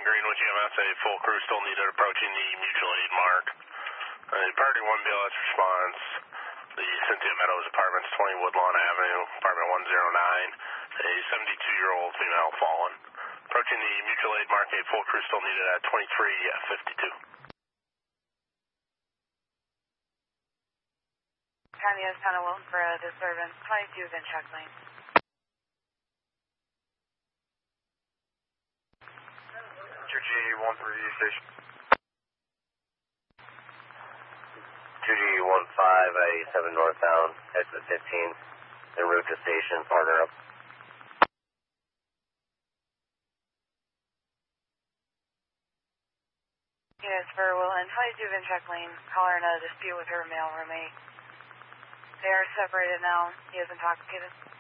Greenwich EMS, a full crew still needed approaching the mutual aid mark. Priority 1 BLS response, the Cynthia Meadows Apartments, 20 Woodlawn Avenue, apartment 109, a 72-year-old female fallen. Approaching the mutual aid mark, a full crew still needed at 2352. County is Town of Wilton for a disturbance, 22 is in check lane. G13 station. 2G15, 7 northbound, exit 15, en route to station, partner up. Units for Wilton, 22 is in check lane, caller in a dispute with her male roommate. They are separated now, he is intoxicated.